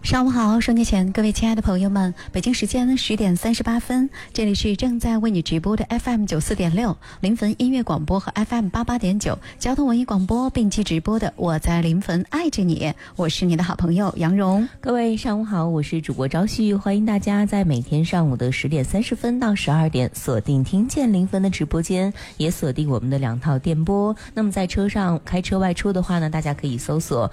上午好，收音机前各位亲爱的朋友们，北京时间10点38分，这里是正在为你直播的 FM94.6临汾音乐广播和 FM88.9交通文艺广播并机直播的我在临汾爱着你，我是你的好朋友杨蓉。 各位上午好，我是主播昭旭，欢迎大家在每天上午的10点30分到12点锁定听见临汾的直播间，也锁定我们的2套电波。那么在车上开车外出的话呢，大家可以搜索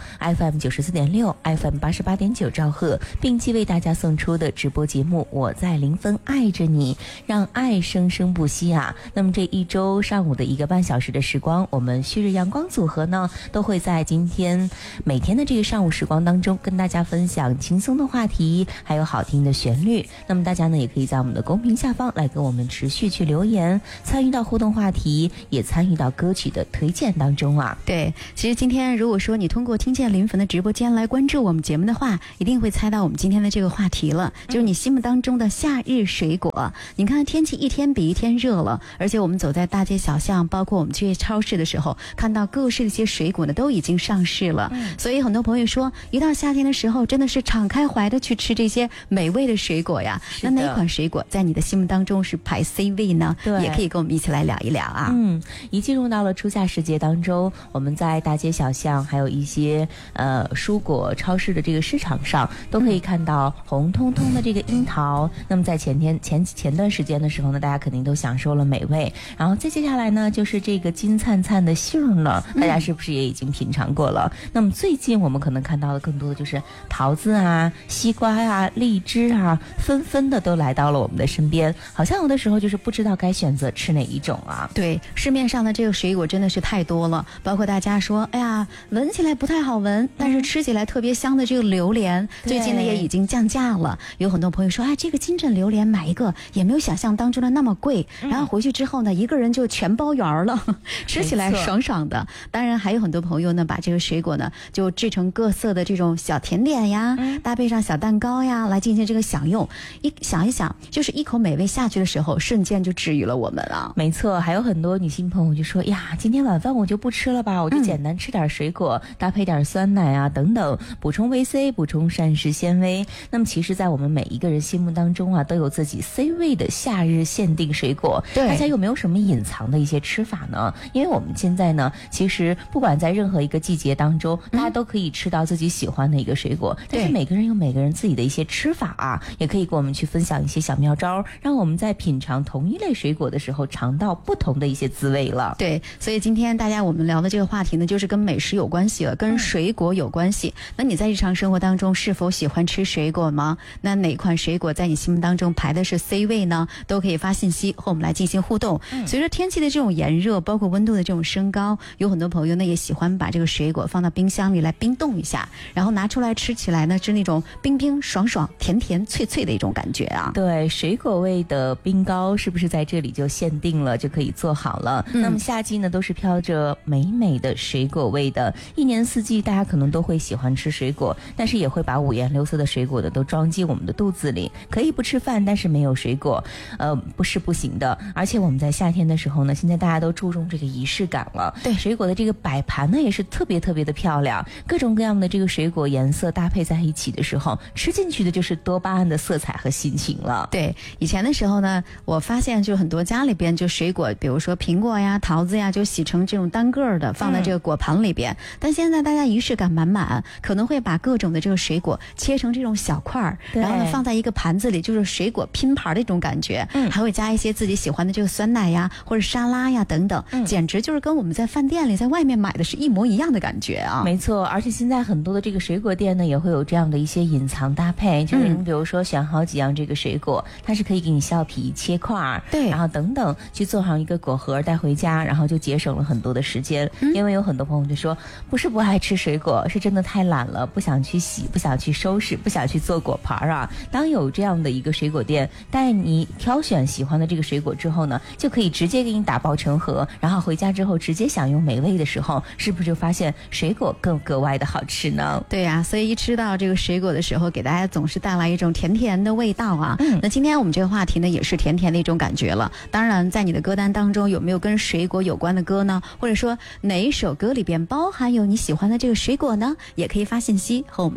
FM94.6 FM88.9兆赫，并既为大家送出的直播节目我在临汾爱着你，让爱生生不息啊。那么这一周上午的1个半小时的时光，我们旭日阳光组合呢都会在今天每天的这个上午时光当中跟大家分享轻松的话题，还有好听的旋律。那么大家呢也可以在我们的公屏下方来跟我们持续去留言，参与到互动话题，也参与到歌曲的推荐当中啊。 对，其实今天如果说你通过听见临汾的直播间来关注我们节目的话，一定会猜到我们今天的这个话题了，就是你心目当中的夏日水果。你看天气一天比一天热了，而且我们走在大街小巷，包括我们去超市的时候，看到各式的一些水果呢都已经上市了。所以很多朋友说，一到夏天的时候真的是敞开怀的去吃这些美味的水果呀。那哪款水果在你的心目当中是排 C 位呢？也可以跟我们一起来聊一聊啊。 一进入到了初夏时节当中，我们在大街小巷还有一些蔬果超市的这个市场上都可以看到红彤彤的这个樱桃。那么在前段时间的时候呢，大家肯定都享受了美味，然后再接下来呢就是这个金灿灿的杏了，大家是不是也已经品尝过了？那么最近我们可能看到的更多的就是桃子啊、西瓜啊、荔枝啊，纷纷的都来到了我们的身边，好像有的时候就是不知道该选择吃哪一种啊。 对，市面上的这个水果真的是太多了，包括大家说哎呀闻起来不太好闻，但是吃起来特别香的这个榴莲，最近呢也已经降价了。有很多朋友说，哎，这个金枕榴莲买一个也没有想象当中的那么贵，然后回去之后呢，一个人就全包圆了，吃起来爽爽的。当然还有很多朋友呢，把这个水果呢就制成各色的这种小甜点呀，搭配上小蛋糕呀，来进行这个享用。想一想，就是一口美味下去的时候，瞬间就治愈了我们啊。 没错，还有很多女性朋友就说呀，今天晚饭我就不吃了吧，我就简单吃点水果，搭配点酸奶啊等等，补充维 C， 补充膳食纤维。那么其实在我们每一个人心目当中啊，都有自己 C 位的夏日限定水果。大家有没有什么隐藏的一些吃法呢？因为我们现在呢，其实不管在任何一个季节当中，大家都可以吃到自己喜欢的一个水果，但是每个人有每个人自己的一些吃法啊，也可以跟我们去分享一些小妙招，让我们在品尝同一类水果的时候尝到不同的一些滋味了。 对，所以今天我们聊的这个话题呢，就是跟美食有关系了，跟水果有关系。那你在日常生活当中是否喜欢吃水果吗？那哪款水果在你心目当中排的是 C 位呢？都可以发信息和我们来进行互动。随着天气的这种炎热，包括温度的这种升高，有很多朋友呢也喜欢把这个水果放到冰箱里来冰冻一下，然后拿出来吃起来呢是那种冰冰爽爽、甜甜脆脆的一种感觉啊。 对，水果味的冰糕是不是在这里就限定了，就可以做好了？那么夏季呢都是飘着美美的水果味的，一年四季大家可能都会喜欢吃水果，但是也会把五颜六色的水果的都装进我们的肚子里。可以不吃饭，但是没有水果不是不行的。而且我们在夏天的时候呢，现在大家都注重这个仪式感了。对，水果的这个摆盘呢也是特别特别的漂亮，各种各样的这个水果颜色搭配在一起的时候，吃进去的就是多巴胺的色彩和心情了。 对，以前的时候呢，我发现就很多家里边就水果，比如说苹果呀、桃子呀，就洗成这种单个的放在这个果盘里边。但现在大家仪式感满满，可能会把各种的这个水果切成这种小块儿，然后呢放在一个盘子里，就是水果拼盘的一种感觉。还会加一些自己喜欢的这个酸奶呀，或者沙拉呀等等，简直就是跟我们在饭店里在外面买的是一模一样的感觉啊。 没错，而且现在很多的这个水果店呢也会有这样的一些隐藏搭配，就是你比如说选好几样这个水果，它是可以给你削皮切块，对，然后等等去做上一个果盒带回家，然后就节省了很多的时间。因为有很多朋友就说，不是不爱吃水果，是真的太懒了，不想去洗，不想去收拾，不想去做果盘啊。当有这样的一个水果店带你挑选喜欢的这个水果之后呢，就可以直接给你打包成盒，然后回家之后直接享用美味的时候，是不是就发现水果更格外的好吃呢？ 对呀，所以一吃到这个水果的时候，给大家总是带来一种甜甜的味道啊。那今天我们这个话题呢，也是甜甜的一种感觉了。当然，在你的歌单当中有没有跟水果有关的歌呢？或者说哪一首歌里边包含有你喜欢的这个水果呢？也可以发信息和我们来进行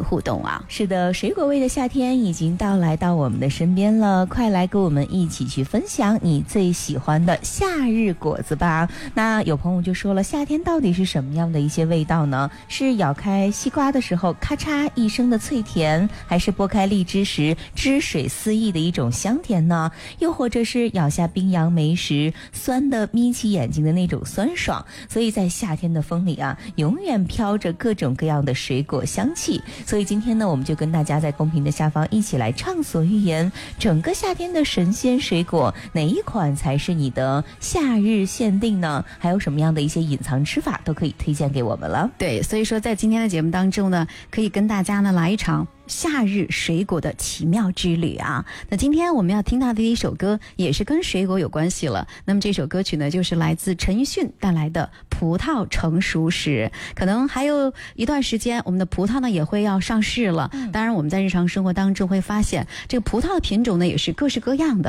互动啊。 是的，水果味的夏天已经到我们的身边了，快来跟我们一起去分享你最喜欢的夏日果子吧。那有朋友就说了，夏天到底是什么样的一些味道呢？是咬开西瓜的时候咔嚓一声的脆甜，还是剥开荔枝时汁水四溢的一种香甜呢？又或者是咬下冰杨梅时酸的眯起眼睛的那种酸爽？所以在夏天的风里啊，永远飘着各种各样的水果香气。所以今天呢，我们就跟大家在公屏的下方一起来畅所欲言，整个夏天的神仙水果哪一款才是你的夏日限定呢？还有什么样的一些隐藏吃法都可以推荐给我们了。 对，所以说在今天的节目当中呢，可以跟大家呢来一场夏日水果的奇妙之旅啊。那今天我们要听到的一首歌也是跟水果有关系了，那么这首歌曲呢就是来自陈奕迅带来的葡萄成熟时。可能还有一段时间我们的葡萄呢也会要上市了，当然我们在日常生活当中会发现这个葡萄的品种呢也是各式各样的。